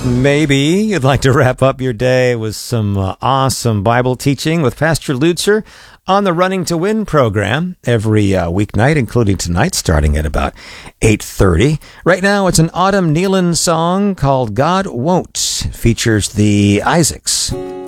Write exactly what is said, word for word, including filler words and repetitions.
Maybe you'd like to wrap up your day with some uh, awesome Bible teaching with Pastor Lutzer on the Running to Win program every uh, weeknight, including tonight, starting at about eight thirty. Right now, it's an Autumn Nealon song called God Won't. It features the Isaacs.